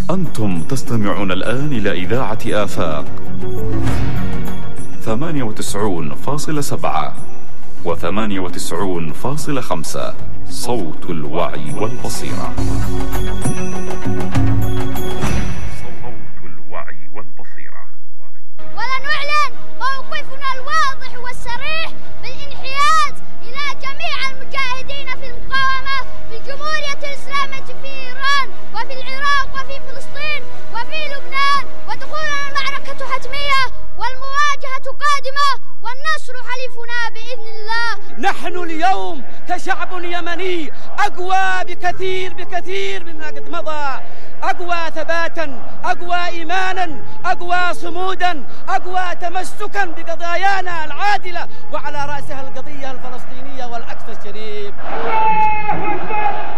أنتم تستمعون الآن إلى إذاعة آفاق 98.7 و98.5 صوت الوعي والبصيرة. ونعلن موقفنا الواضح والصريح بالانحياز إلى جميع المجاهدين في المقاومة في الجمهورية الإسلامية في إيران وفي العراق وفي فلسطين وفي لبنان، ودخولنا المعركة حتمية والمواجهة قادمة والنصر حليفنا بإذن الله. نحن اليوم كشعب يمني أقوى بكثير مما قد مضى، أقوى ثباتا، أقوى إيمانا، أقوى صمودا، أقوى تمسكا بقضايانا العادلة، وعلى رأسها القضية الفلسطينية والعكس الشريف. الله أكبر.